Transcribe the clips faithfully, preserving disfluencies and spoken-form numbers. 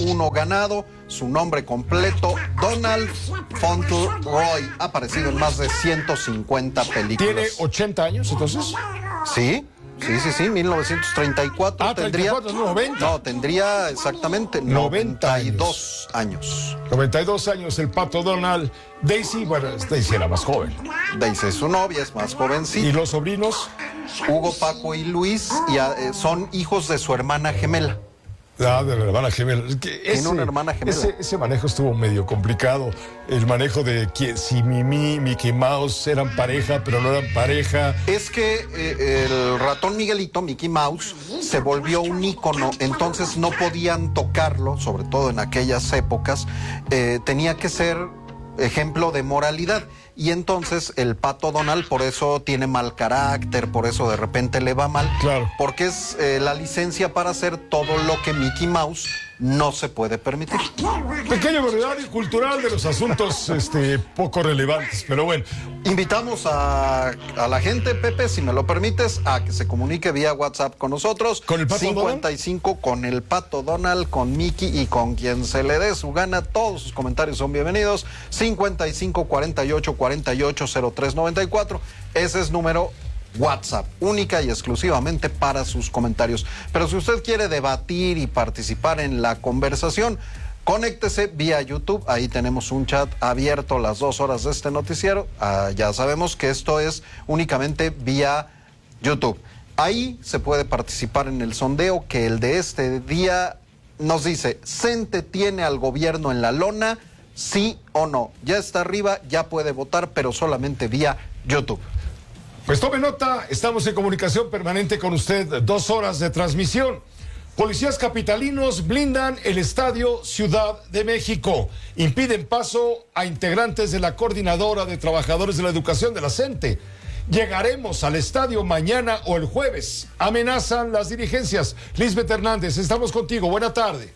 uno ganado. Su nombre completo, Donald Fauntleroy. Ha aparecido en más de ciento cincuenta películas. ¿Tiene ochenta años entonces? Sí. Sí, sí, sí, mil novecientos treinta y cuatro. Ah, tendría, treinta y cuatro, noventa. No, tendría exactamente noventa y dos años. noventa y dos años el Pato Donald. Daisy, bueno, Daisy era más joven. Daisy es su novia, es más jovencita. ¿Y los sobrinos? Hugo, Paco y Luis y, eh, son hijos de su hermana gemela. Ah, de la hermana gemela. Es que ese, Tiene una hermana gemela. Ese, ese manejo estuvo medio complicado. El manejo de que si Mimi, Mickey Mouse eran pareja, pero no eran pareja. Es que eh, el ratón Miguelito, Mickey Mouse, se volvió un ícono, entonces no podían tocarlo, sobre todo en aquellas épocas. Eh, tenía que ser ejemplo de moralidad. Y entonces el Pato Donald por eso tiene mal carácter, por eso de repente le va mal. Claro. Porque es eh, la licencia para hacer todo lo que Mickey Mouse no se puede permitir. Pequeño breviario cultural de los asuntos este, poco relevantes, pero bueno. Invitamos a, a la gente, Pepe, si me lo permites, a que se comunique vía WhatsApp con nosotros. ¿Con el Pato cincuenta y cinco Donald? Con el Pato Donald, con Mickey y con quien se le dé su gana. Todos sus comentarios son bienvenidos. cincuenta y cinco, cuarenta y ocho, cuarenta y ocho, cero tres noventa y cuatro. Ese es número WhatsApp, única y exclusivamente para sus comentarios. Pero si usted quiere debatir y participar en la conversación, conéctese vía YouTube. Ahí tenemos un chat abierto las dos horas de este noticiero. Ah, ya sabemos que esto es únicamente vía YouTube. Ahí se puede participar en el sondeo que el de este día nos dice: ¿Cente tiene al gobierno en la lona? ¿Sí o no? Ya está arriba, ya puede votar, pero solamente vía YouTube. Pues tome nota, estamos en comunicación permanente con usted, dos horas de transmisión. Policías capitalinos blindan el Estadio Ciudad de México. Impiden paso a integrantes de la Coordinadora de Trabajadores de la Educación de la CENTE. Llegaremos al estadio mañana o el jueves. Amenazan las dirigencias. Lisbeth Hernández, estamos contigo. Buena tarde.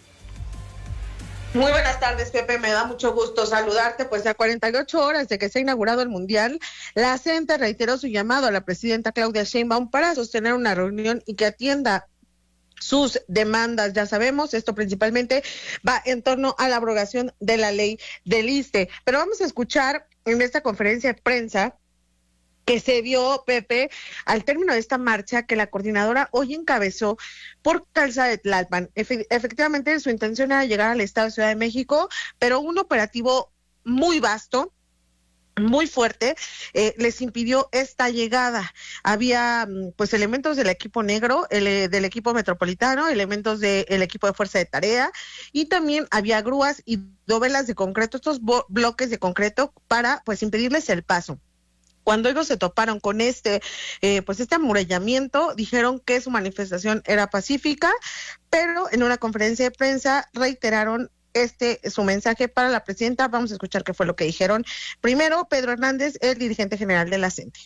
Muy buenas tardes, Pepe, me da mucho gusto saludarte. Pues a cuarenta y ocho horas de que se ha inaugurado el Mundial, la CENTE reiteró su llamado a la presidenta Claudia Sheinbaum para sostener una reunión y que atienda sus demandas. Ya sabemos, esto principalmente va en torno a la abrogación de la ley del ISSSTE. Pero vamos a escuchar en esta conferencia de prensa que se vio, Pepe, al término de esta marcha que la coordinadora hoy encabezó por Calzada de Tlalpan. Efe- efectivamente, su intención era llegar al Estado de Ciudad de México, pero un operativo muy vasto, muy fuerte, eh, les impidió esta llegada. Había pues elementos del equipo negro, el, del equipo metropolitano, elementos del equipo de fuerza de tarea, y también había grúas y dovelas de concreto, estos bo- bloques de concreto para pues impedirles el paso. Cuando ellos se toparon con este, eh, pues este amurallamiento, dijeron que su manifestación era pacífica, pero en una conferencia de prensa reiteraron este su mensaje para la presidenta. Vamos a escuchar qué fue lo que dijeron. Primero, Pedro Hernández, el dirigente general de la CENTE.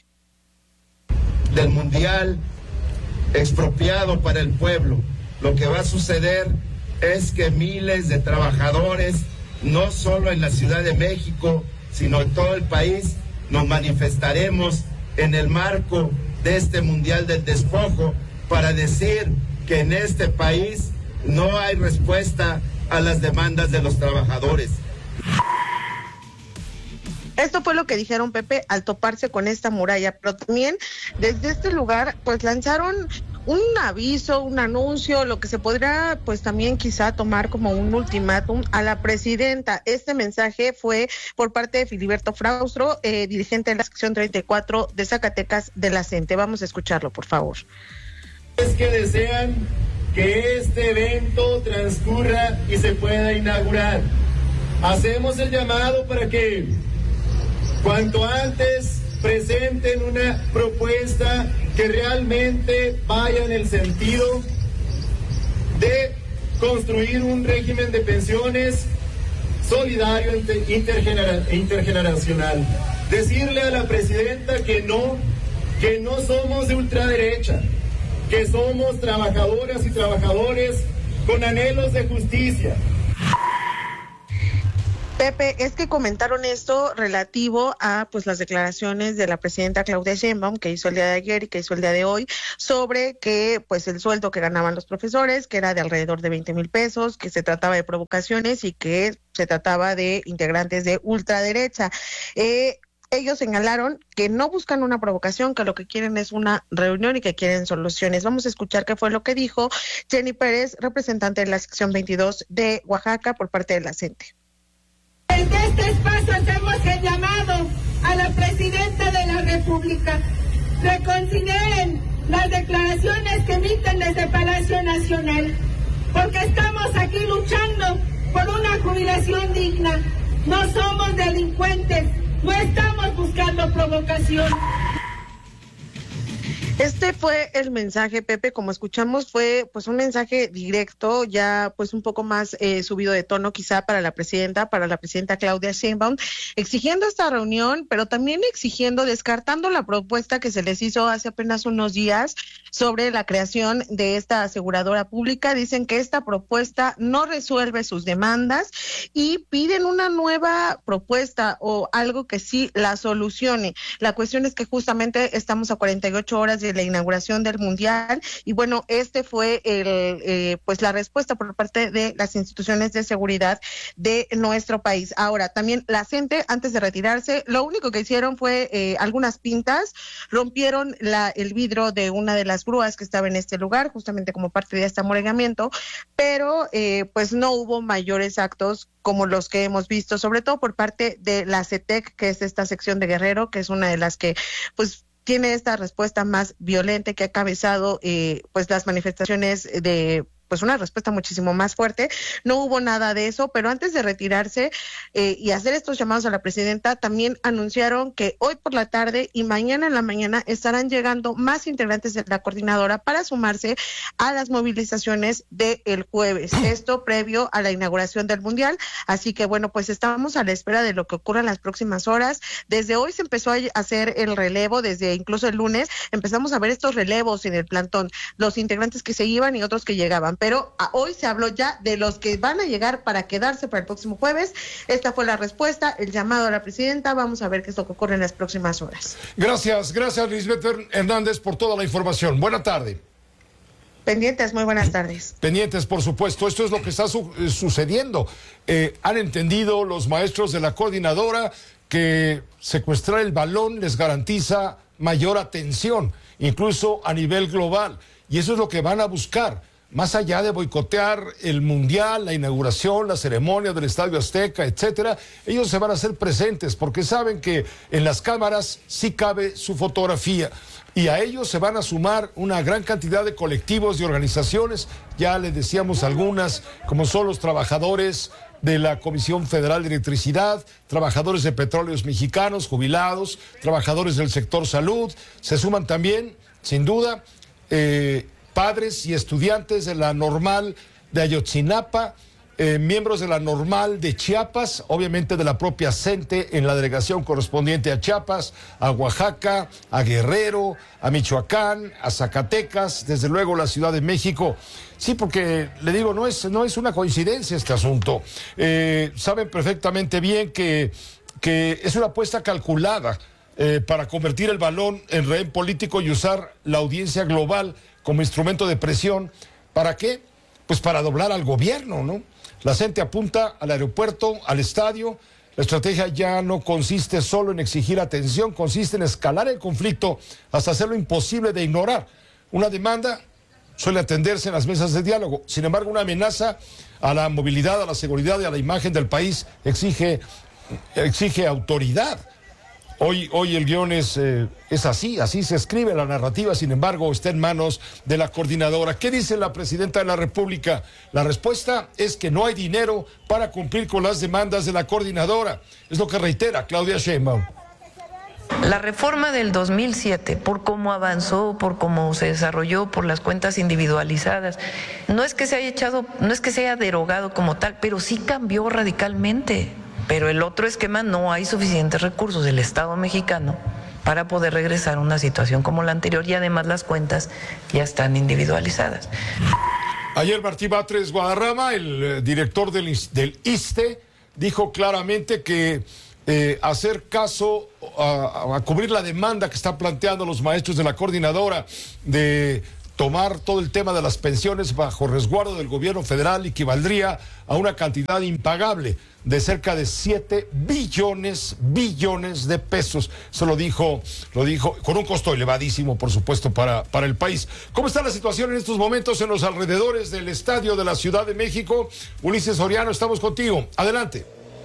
Del Mundial expropiado para el pueblo. Lo que va a suceder es que miles de trabajadores, no solo en la Ciudad de México, sino en todo el país, nos manifestaremos en el marco de este Mundial del Despojo para decir que en este país no hay respuesta a las demandas de los trabajadores. Esto fue lo que dijeron, Pepe, al toparse con esta muralla, pero también desde este lugar pues lanzaron un aviso, un anuncio, lo que se podría pues también quizá tomar como un ultimátum a la presidenta. Este mensaje fue por parte de Filiberto Fraustro, eh, dirigente de la sección treinta y cuatro de Zacatecas de la CENTE. Vamos a escucharlo, por favor. Es que desean que este evento transcurra y se pueda inaugurar. Hacemos el llamado para que cuanto antes presenten una propuesta que realmente vaya en el sentido de construir un régimen de pensiones solidario e intergenera- intergeneracional. Decirle a la presidenta que no, que no somos de ultraderecha, que somos trabajadoras y trabajadores con anhelos de justicia. Pepe, es que comentaron esto relativo a pues las declaraciones de la presidenta Claudia Sheinbaum que hizo el día de ayer y que hizo el día de hoy sobre que pues el sueldo que ganaban los profesores, que era de alrededor de veinte mil pesos, que se trataba de provocaciones y que se trataba de integrantes de ultraderecha. Eh, Ellos señalaron que no buscan una provocación, que lo que quieren es una reunión y que quieren soluciones. Vamos a escuchar qué fue lo que dijo Jenny Pérez, representante de la sección veintidós de Oaxaca por parte de la CENTE. Desde este espacio hacemos el llamado a la presidenta de la República. Reconsideren las declaraciones que emiten desde Palacio Nacional, porque estamos aquí luchando por una jubilación digna. No somos delincuentes, no estamos buscando provocación. Este fue el mensaje, Pepe, como escuchamos, fue pues un mensaje directo, ya pues un poco más eh, subido de tono quizá para la presidenta, para la presidenta Claudia Sheinbaum, exigiendo esta reunión, pero también exigiendo, descartando la propuesta que se les hizo hace apenas unos días sobre la creación de esta aseguradora pública. Dicen que esta propuesta no resuelve sus demandas y piden una nueva propuesta o algo que sí la solucione. La cuestión es que justamente estamos a cuarenta y ocho horas de la inauguración del Mundial y bueno, este fue el eh, pues la respuesta por parte de las instituciones de seguridad de nuestro país. Ahora, también la CENTE, antes de retirarse, lo único que hicieron fue eh, algunas pintas, rompieron la, el vidrio de una de las grúas que estaba en este lugar, justamente como parte de este amoregamiento, pero eh, pues no hubo mayores actos como los que hemos visto, sobre todo por parte de la CETEC, que es esta sección de Guerrero, que es una de las que pues tiene esta respuesta más violenta, que ha cabezado eh, pues las manifestaciones de pues una respuesta muchísimo más fuerte. No hubo nada de eso, pero antes de retirarse eh, y hacer estos llamados a la presidenta, también anunciaron que hoy por la tarde y mañana en la mañana estarán llegando más integrantes de la coordinadora para sumarse a las movilizaciones del jueves. Esto previo a la inauguración del Mundial. Así que bueno, pues estamos a la espera de lo que ocurra en las próximas horas. Desde hoy se empezó a hacer el relevo, desde incluso el lunes empezamos a ver estos relevos en el plantón, los integrantes que se iban y otros que llegaban. Pero a hoy se habló ya de los que van a llegar para quedarse para el próximo jueves. Esta fue la respuesta, el llamado a la presidenta. Vamos a ver qué es lo que ocurre en las próximas horas. Gracias, gracias Lisbeth Hernández por toda la información. Buena tarde. Pendientes, muy buenas tardes. Pendientes, por supuesto. Esto es lo que está su sucediendo. Eh, han entendido los maestros de la coordinadora que secuestrar el balón les garantiza mayor atención, incluso a nivel global. Y eso es lo que van a buscar. Más allá de boicotear el Mundial, la inauguración, la ceremonia del Estadio Azteca, etcétera, ellos se van a hacer presentes porque saben que en las cámaras sí cabe su fotografía. Y a ellos se van a sumar una gran cantidad de colectivos y organizaciones, ya les decíamos algunas, como son los trabajadores de la Comisión Federal de Electricidad, trabajadores de Petróleos Mexicanos, jubilados, trabajadores del sector salud, se suman también, sin duda, eh, padres y estudiantes de la Normal de Ayotzinapa, eh, miembros de la Normal de Chiapas, obviamente de la propia CENTE en la delegación correspondiente a Chiapas, a Oaxaca, a Guerrero, a Michoacán, a Zacatecas, desde luego la Ciudad de México. Sí, porque le digo, no es, no es una coincidencia este asunto. Eh, saben perfectamente bien que, que es una apuesta calculada eh, para convertir el balón en rehén político y usar la audiencia global como instrumento de presión. ¿Para qué? Pues para doblar al gobierno, ¿no? La CENTE apunta al aeropuerto, al estadio. La estrategia ya no consiste solo en exigir atención, consiste en escalar el conflicto hasta hacerlo imposible de ignorar. Una demanda suele atenderse en las mesas de diálogo. Sin embargo, una amenaza a la movilidad, a la seguridad y a la imagen del país exige, exige autoridad. Hoy, hoy el guión es, eh, es así, así se escribe la narrativa, sin embargo está en manos de la coordinadora. ¿Qué dice la presidenta de la República? La respuesta es que no hay dinero para cumplir con las demandas de la coordinadora. Es lo que reitera Claudia Sheinbaum. La reforma del dos mil siete, por cómo avanzó, por cómo se desarrolló, por las cuentas individualizadas, no es que se haya echado, no es que se haya derogado como tal, pero sí cambió radicalmente. Pero el otro esquema, no hay suficientes recursos del Estado mexicano para poder regresar a una situación como la anterior y además las cuentas ya están individualizadas. Ayer Martí Batres Guadarrama, el eh, director del, del ISSSTE, dijo claramente que eh, hacer caso a, a cubrir la demanda que están planteando los maestros de la coordinadora de tomar todo el tema de las pensiones bajo resguardo del gobierno federal equivaldría a una cantidad impagable de cerca de siete billones, billones de pesos. Eso lo dijo, lo dijo, con un costo elevadísimo, por supuesto, para, para el país. ¿Cómo está la situación en estos momentos en los alrededores del estadio de la Ciudad de México? Ulises Soriano, estamos contigo. Adelante.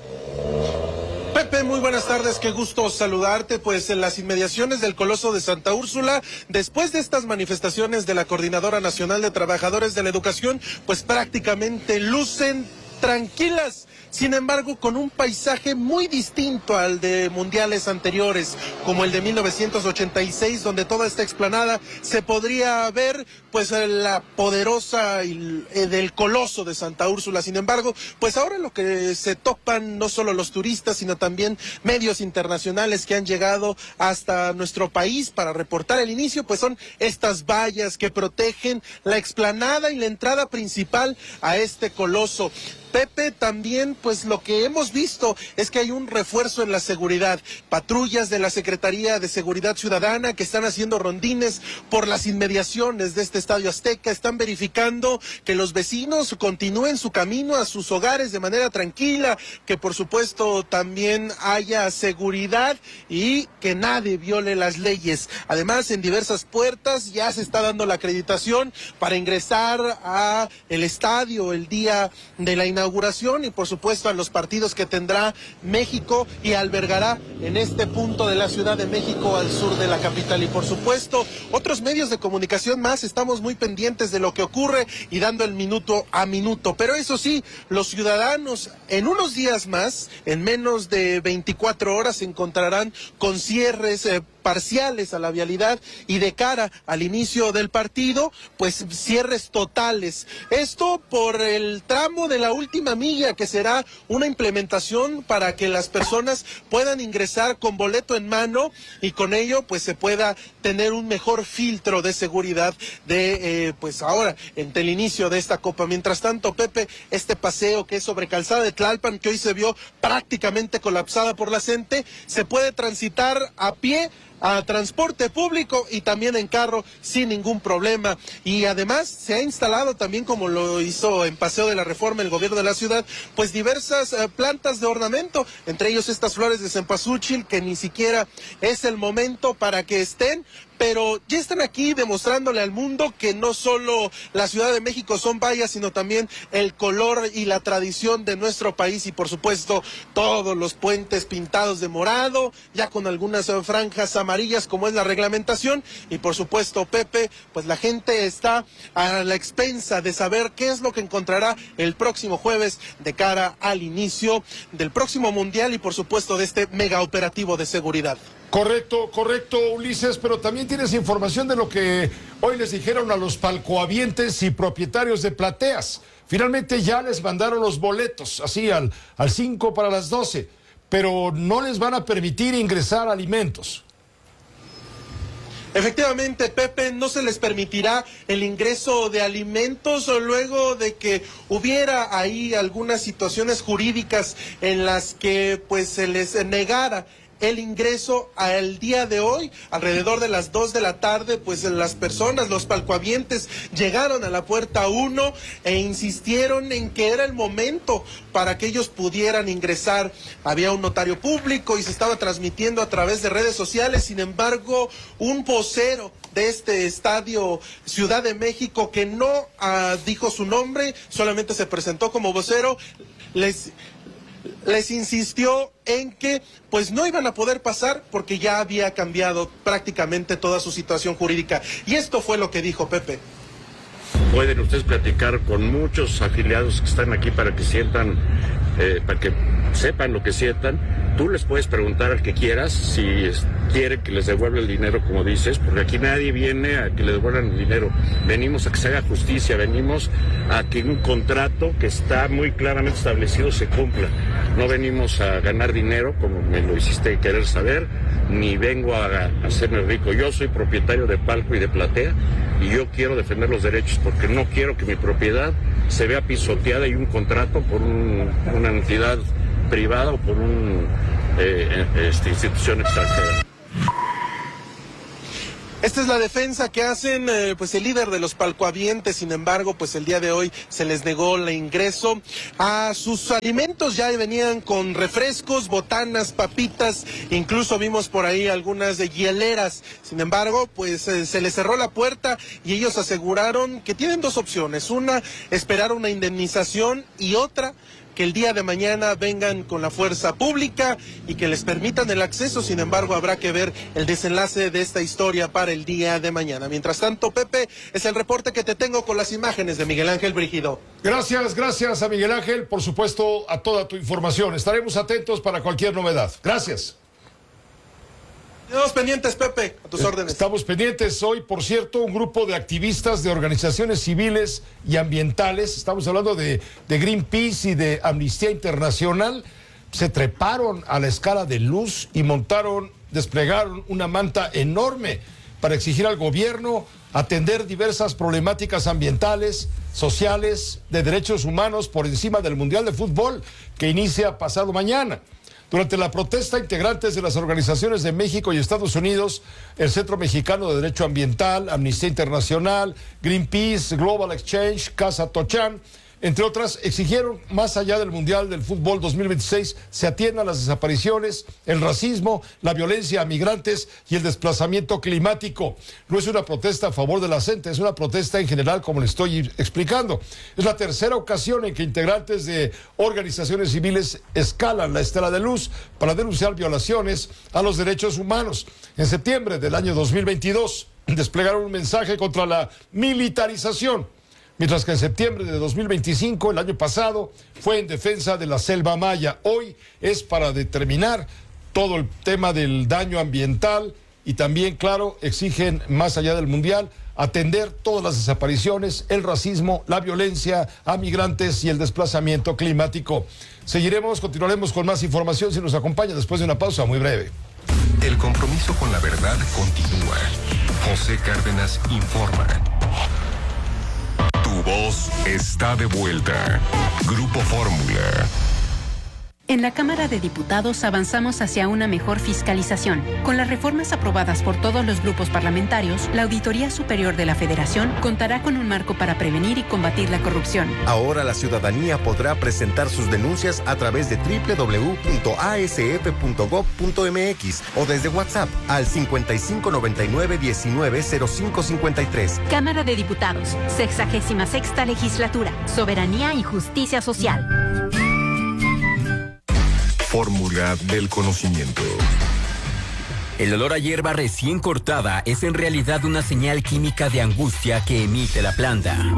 Pepe, muy buenas tardes, qué gusto saludarte. Pues en las inmediaciones del Coloso de Santa Úrsula, después de estas manifestaciones de la Coordinadora Nacional de Trabajadores de la Educación, pues prácticamente lucen tranquilas. Sin embargo, con un paisaje muy distinto al de mundiales anteriores, como el de mil novecientos ochenta y seis, donde toda esta explanada se podría ver, pues, la poderosa del Coloso de Santa Úrsula. Sin embargo, pues ahora lo que se topan no solo los turistas, sino también medios internacionales que han llegado hasta nuestro país para reportar el inicio, pues son estas vallas que protegen la explanada y la entrada principal a este Coloso. Pepe, también pues lo que hemos visto es que hay un refuerzo en la seguridad. Patrullas de la Secretaría de Seguridad Ciudadana que están haciendo rondines por las inmediaciones de este Estadio Azteca, están verificando que los vecinos continúen su camino a sus hogares de manera tranquila, que por supuesto también haya seguridad y que nadie viole las leyes. Además, en diversas puertas ya se está dando la acreditación para ingresar a el estadio el día de la inauguración. inauguración y por supuesto a los partidos que tendrá México y albergará en este punto de la Ciudad de México al sur de la capital. Y por supuesto otros medios de comunicación más, estamos muy pendientes de lo que ocurre y dando el minuto a minuto. Pero eso sí, los ciudadanos en unos días más, en menos de veinticuatro horas, se encontrarán con cierres eh, parciales a la vialidad y de cara al inicio del partido, pues cierres totales. Esto por el tramo de la última milla, que será una implementación para que las personas puedan ingresar con boleto en mano y con ello pues se pueda tener un mejor filtro de seguridad de eh, pues ahora entre el inicio de esta Copa. Mientras tanto, Pepe, este paseo que es sobre Calzada de Tlalpan, que hoy se vio prácticamente colapsada por la gente, se puede transitar a pie, a transporte público y también en carro sin ningún problema. Y además se ha instalado también, como lo hizo en Paseo de la Reforma el gobierno de la ciudad, pues diversas eh, plantas de ornamento, entre ellos estas flores de cempasúchil, que ni siquiera es el momento para que estén, pero ya están aquí demostrándole al mundo que no solo la Ciudad de México son vallas, sino también el color y la tradición de nuestro país. Y por supuesto todos los puentes pintados de morado, ya con algunas franjas amarillas como es la reglamentación. Y por supuesto, Pepe, pues la gente está a la expensa de saber qué es lo que encontrará el próximo jueves de cara al inicio del próximo mundial y por supuesto de este mega operativo de seguridad. Correcto, correcto, Ulises, pero también tienes información de lo que hoy les dijeron a los palcohabientes y propietarios de plateas. Finalmente ya les mandaron los boletos, así al, al cinco para las doce, pero no les van a permitir ingresar alimentos. Efectivamente, Pepe, no se les permitirá el ingreso de alimentos luego de que hubiera ahí algunas situaciones jurídicas en las que pues se les negara el ingreso al día de hoy. Alrededor de las dos de la tarde, pues las personas, los palcohabientes, llegaron a la puerta uno e insistieron en que era el momento para que ellos pudieran ingresar. Había un notario público y se estaba transmitiendo a través de redes sociales. Sin embargo, un vocero de este estadio Ciudad de México, que no uh, dijo su nombre, solamente se presentó como vocero, les... les insistió en que pues no iban a poder pasar porque ya había cambiado prácticamente toda su situación jurídica. Y esto fue lo que dijo Pepe. Pueden ustedes platicar con muchos afiliados que están aquí para que sientan, eh, para que sepan lo que sientan. Tú les puedes preguntar al que quieras si quiere que les devuelva el dinero, como dices, porque aquí nadie viene a que le devuelvan el dinero. Venimos a que se haga justicia, venimos a que un contrato que está muy claramente establecido se cumpla. No venimos a ganar dinero, como me lo hiciste querer saber, ni vengo a, a hacerme rico. Yo soy propietario de palco y de platea y yo quiero defender los derechos porque no quiero que mi propiedad se vea pisoteada y un contrato por un, una entidad privada o por una eh, este, institución extranjera. Esta es la defensa que hacen eh, pues el líder de los palcohabientes. Sin embargo, pues el día de hoy se les negó el ingreso a sus alimentos. Ya venían con refrescos, botanas, papitas, incluso vimos por ahí algunas de hieleras. Sin embargo, pues eh, se les cerró la puerta y ellos aseguraron que tienen dos opciones: una, esperar una indemnización, y otra, que el día de mañana vengan con la fuerza pública y que les permitan el acceso. Sin embargo, habrá que ver el desenlace de esta historia para el día de mañana. Mientras tanto, Pepe, es el reporte que te tengo con las imágenes de Miguel Ángel Brígido. Gracias, gracias a Miguel Ángel, por supuesto, a toda tu información. Estaremos atentos para cualquier novedad. Gracias. Estamos pendientes, Pepe, a tus órdenes. Estamos pendientes. Hoy, por cierto, un grupo de activistas de organizaciones civiles y ambientales, estamos hablando de, de Greenpeace y de Amnistía Internacional, se treparon a la escala de luz y montaron, desplegaron una manta enorme para exigir al gobierno atender diversas problemáticas ambientales, sociales, de derechos humanos por encima del Mundial de Fútbol que inicia pasado mañana. Durante la protesta, integrantes de las organizaciones de México y Estados Unidos, el Centro Mexicano de Derecho Ambiental, Amnistía Internacional, Greenpeace, Global Exchange, Casa Tochán, entre otras, exigieron, más allá del Mundial del Fútbol dos mil veintiséis, se atiendan las desapariciones, el racismo, la violencia a migrantes y el desplazamiento climático. No es una protesta a favor de la gente, es una protesta en general, como le estoy explicando. Es la tercera ocasión en que integrantes de organizaciones civiles escalan la estela de luz para denunciar violaciones a los derechos humanos. En septiembre del año dos mil veintidós, desplegaron un mensaje contra la militarización, mientras que en septiembre de dos mil veinticinco, el año pasado, fue en defensa de la selva maya. Hoy es para determinar todo el tema del daño ambiental y también, claro, exigen, más allá del Mundial, atender todas las desapariciones, el racismo, la violencia a migrantes y el desplazamiento climático. Seguiremos, continuaremos con más información si nos acompaña después de una pausa muy breve. El compromiso con la verdad continúa. José Cárdenas informa. Tu voz está de vuelta. Grupo Fórmula. En la Cámara de Diputados avanzamos hacia una mejor fiscalización. Con las reformas aprobadas por todos los grupos parlamentarios, la Auditoría Superior de la Federación contará con un marco para prevenir y combatir la corrupción. Ahora la ciudadanía podrá presentar sus denuncias a través de doble u doble u doble u punto a s f punto gob punto m x o desde WhatsApp al cincuenta y cinco noventa y nueve diecinueve cero cinco cincuenta y tres. Cámara de Diputados, sexagésima sexta Legislatura, Soberanía y Justicia Social. Fórmula del conocimiento. El olor a hierba recién cortada es en realidad una señal química de angustia que emite la planta.